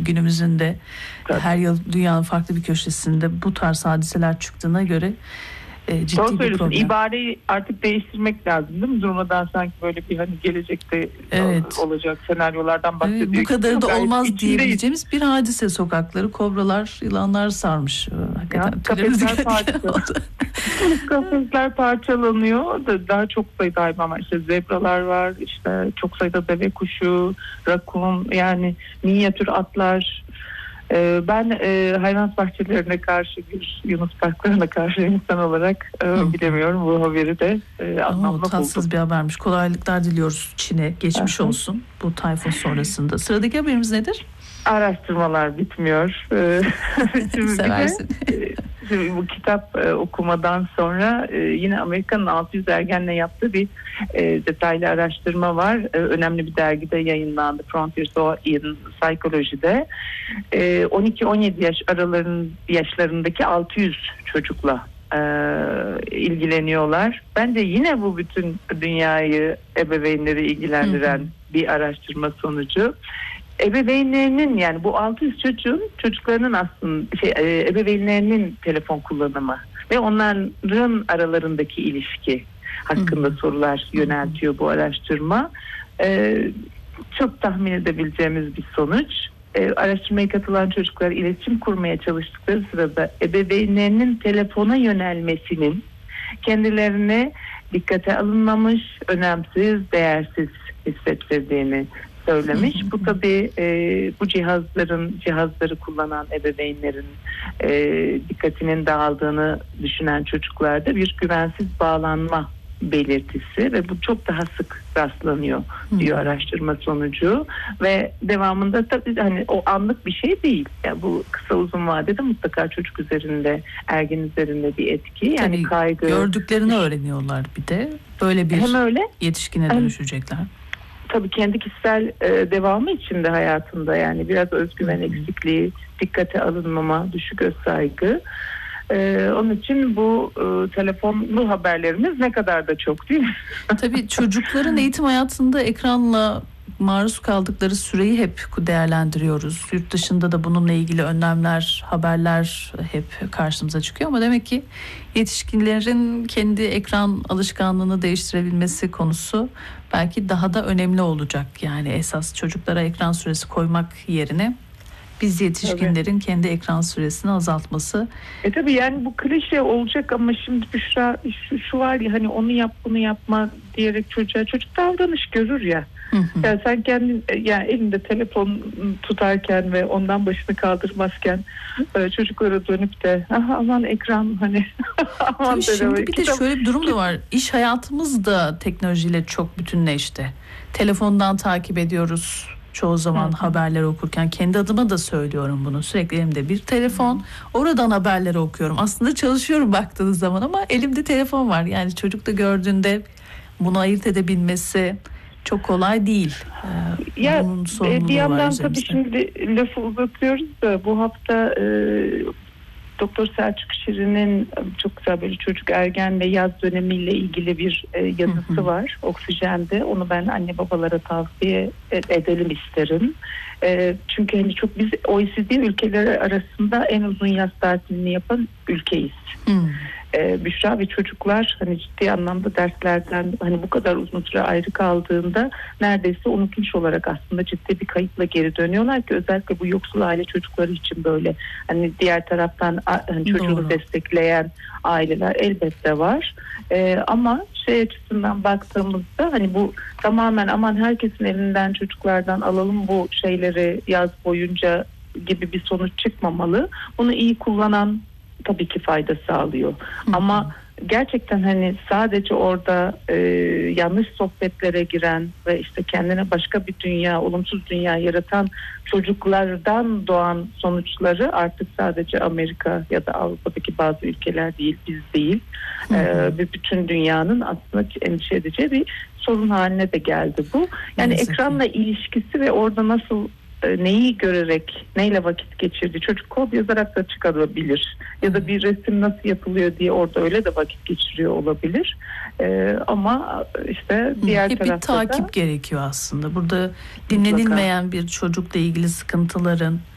günümüzün de Tabii. her yıl dünyanın farklı bir köşesinde bu tarz hadiseler çıktığına göre ciddi bir problem. İbareyi artık değiştirmek lazım değil mi? Durmadan sanki böyle bir hani gelecekte olacak senaryolardan bahsediyor. Bu kadar da olmaz içindeyiz diyebileceğimiz bir hadise, sokakları kobralar, yılanlar sarmış. Hakikaten kafesler parçalanıyor. Daha çok sayıda hayvan var. İşte zebralar var, işte çok sayıda deve kuşu, rakun, yani minyatür atlar. Ben hayvanat bahçelerine karşı, bir Yunus parklarına karşı insan olarak bilemiyorum, bu haberi de anlamlı buldum. Tatsız bir habermiş. Kolaylıklar diliyoruz Çin'e. Geçmiş olsun bu tayfun sonrasında. Sıradaki haberimiz nedir? Araştırmalar bitmiyor. Seversin. Şimdi bu kitap okumadan sonra yine Amerika'nın 600 ergenle yaptığı bir detaylı araştırma var. Önemli bir dergide yayınlandı. Frontiers in Psychology'de. 12-17 yaş yaşlarındaki 600 çocukla ilgileniyorlar. Bence yine bu bütün dünyayı, ebeveynleri ilgilendiren bir araştırma sonucu. Ebeveynlerinin, yani bu 600 çocuklarının aslında ebeveynlerinin telefon kullanımı ve onların aralarındaki ilişki hakkında sorular yöneltiyor bu araştırma. Çok tahmin edebileceğimiz bir sonuç. Araştırmaya katılan çocuklar iletişim kurmaya çalıştıkları sırada ebeveynlerinin telefona yönelmesinin kendilerine dikkate alınmamış, önemsiz, değersiz hissettirdiğini söylemiş. Bu tabii bu cihazları kullanan ebeveynlerin dikkatinin dağıldığını düşünen çocuklarda bir güvensiz bağlanma belirtisi ve bu çok daha sık rastlanıyor diyor araştırma sonucu. Ve devamında tabii hani o anlık bir şey değil. Yani bu kısa uzun vadede mutlaka çocuk üzerinde, ergen üzerinde bir etki. Yani tabii, kaygı. Gördüklerini öğreniyorlar bir de. Böyle bir hem öyle, yetişkine dönüşecekler. Tabii kendi kişisel devamı içinde hayatında, yani biraz özgüven eksikliği, dikkate alınmama, düşük özsaygı. Onun için bu telefonlu haberlerimiz ne kadar da çok, değil mi? Tabii çocukların eğitim hayatında ekranla maruz kaldıkları süreyi hep değerlendiriyoruz. Yurt dışında da bununla ilgili önlemler, haberler hep karşımıza çıkıyor ama demek ki yetişkinlerin kendi ekran alışkanlığını değiştirebilmesi konusu belki daha da önemli olacak. Yani esas çocuklara ekran süresi koymak yerine biz yetişkinlerin kendi ekran süresini azaltması. Tabii yani bu klişe olacak ama şimdi Büşra şu var ya, hani onu yap bunu yapma diyerek çocuk davranış görür ya. Yani sen kendin, yani elinde telefon tutarken ve ondan başını kaldırmazken çocuklara dönüp de aman ekran, hani aman. Şimdi bir de şöyle bir durum da var. İş hayatımız da teknolojiyle çok bütünleşti. Telefondan takip ediyoruz. Çoğu zaman haberleri okurken, kendi adıma da söylüyorum bunu. Sürekli elimde bir telefon. Oradan haberleri okuyorum. Aslında çalışıyorum baktığınız zaman ama elimde telefon var. Yani çocuk da gördüğünde bunu ayırt edebilmesi çok kolay değil. Ya bir yandan tabii şimdi lafı uzatıyoruz da bu hafta Doktor Selçuk Şirin'in çok güzel böyle çocuk, ergen ve yaz dönemiyle ilgili bir yazısı var Oksijen'de. Onu ben anne babalara tavsiye edelim isterim. Çünkü hani çok, biz OECD ülkeleri arasında en uzun yaz tatilini yapan ülkeyiz. Büşra ve çocuklar hani ciddi anlamda derslerden hani bu kadar uzun süre ayrı kaldığında neredeyse unutmuş olarak aslında ciddi bir kayıpla geri dönüyorlar ki özellikle bu yoksul aile çocukları için böyle. Hani diğer taraftan hani çocuğunu destekleyen aileler elbette var. Ama şey açısından baktığımızda hani bu tamamen aman herkesin elinden, çocuklardan alalım bu şeyleri yaz boyunca gibi bir sonuç çıkmamalı. Bunu iyi kullanan tabii ki fayda sağlıyor. Ama gerçekten hani sadece orada yanlış sohbetlere giren ve işte kendine başka bir dünya, olumsuz dünya yaratan çocuklardan doğan sonuçları artık sadece Amerika ya da Avrupa'daki bazı ülkeler değil, biz değil. Ve bütün dünyanın aslında endişe edeceği bir sorun haline de geldi bu. Yani ekranla ilişkisi ve orada nasıl neyi görerek, neyle vakit geçirdi. Çocuk kod yazarak da çıkarabilir. Ya da bir resim nasıl yapılıyor diye orada öyle de vakit geçiriyor olabilir. Ama işte diğer hep tarafta bir takip gerekiyor aslında. Burada dinlenilmeyen bir çocukla ilgili sıkıntıların